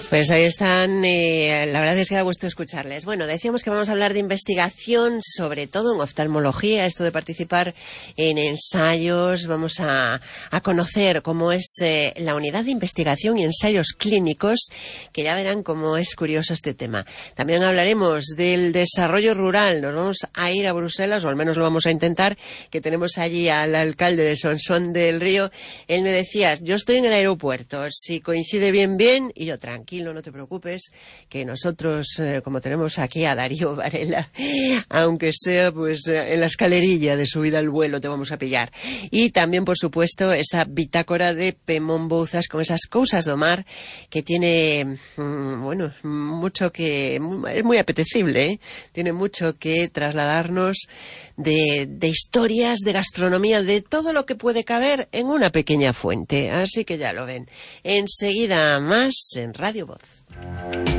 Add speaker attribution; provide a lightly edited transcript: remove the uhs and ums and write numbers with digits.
Speaker 1: Pues ahí están, la verdad es que da gusto escucharles. Bueno, decíamos que vamos a hablar de investigación, sobre todo en oftalmología, esto de participar en ensayos. Vamos a conocer cómo es la unidad de investigación y ensayos clínicos, que ya verán cómo es curioso este tema. También hablaremos del desarrollo rural. Nos vamos a ir a Bruselas, o al menos lo vamos a intentar, que tenemos allí al alcalde de Sonsón del Río. Él me decía, yo estoy en el aeropuerto, si coincide bien, y yo tranquilo. No te preocupes, que nosotros, como tenemos aquí a Darío Varela, aunque sea pues en la escalerilla de subida al vuelo, te vamos a pillar. Y también, por supuesto, esa bitácora de Pemón Bouzas con esas cosas do mar que tiene, bueno, mucho que... es muy apetecible, ¿eh? Tiene mucho que trasladarnos de historias, de gastronomía, de todo lo que puede caber en una pequeña fuente. Así que ya lo ven. Enseguida más en Radio Voz.